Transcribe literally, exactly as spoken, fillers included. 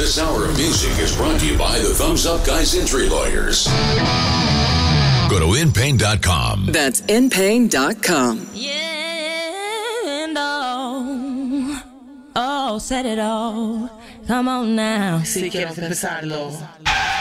This hour of music is brought to you by the Thumbs Up Guys Injury Lawyers. Go to in pain dot com. That's in pain dot com. Yeah, and oh, oh, said it all. Come on now. Sí, quiero empezarlo.